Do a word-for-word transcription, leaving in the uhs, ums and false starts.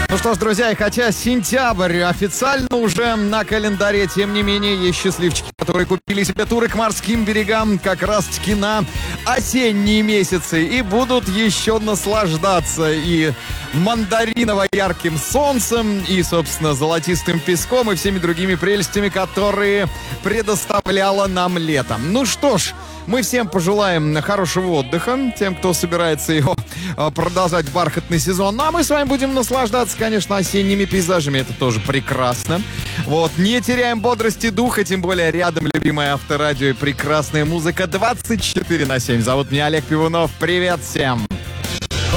Ну что ж, друзья, и хотя сентябрь официально уже на календаре, тем не менее, есть счастливчики, которые купили себе туры к морским берегам как раз-таки на осенние месяцы и будут еще наслаждаться и мандариново-ярким солнцем, и, собственно, золотистым песком, и всеми другими прелестями, которые предоставляло нам лето. Ну что ж, мы всем пожелаем хорошего отдыха, тем, кто собирается его продолжать в бархатный сезон. Ну, а мы с вами будем наслаждаться, конечно, осенними пейзажами. Это тоже прекрасно. Вот, не теряем бодрости духа, тем более рядом любимое авторадио и прекрасная музыка двадцать четыре на семь. Зовут меня Олег Пивунов. Привет всем!